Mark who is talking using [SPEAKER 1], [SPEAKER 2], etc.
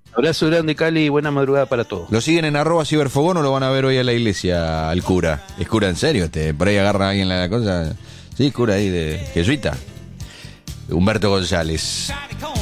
[SPEAKER 1] Abrazo grande, Cali, y buena madrugada para todos.
[SPEAKER 2] Lo siguen en @ciberfogón o lo van a ver hoy a la iglesia al cura. ¿Es cura en serio? Por ahí agarra a alguien la cosa. Sí, cura ahí de jesuita. Humberto González.